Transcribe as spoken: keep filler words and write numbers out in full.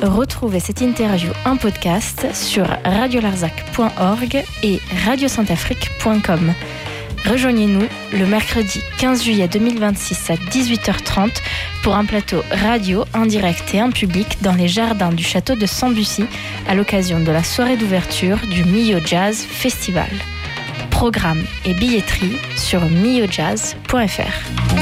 Retrouvez cette interview en podcast sur radio larzac point org et radio centafrique point com. Rejoignez-nous le mercredi quinze juillet deux mille vingt-six à dix-huit heures trente pour un plateau radio en direct et en public dans les jardins du château de Sambucy à l'occasion de la soirée d'ouverture du Millau Jazz Festival. Programme et billetterie sur millau jazz point f r.